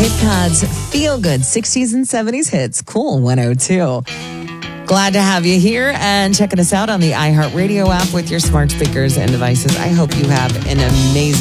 HitPod's Feel Good 60s and 70s hits. Cool 102. Glad to have you here and checking us out on the iHeartRadio app with your smart speakers and devices. I hope you have an amazing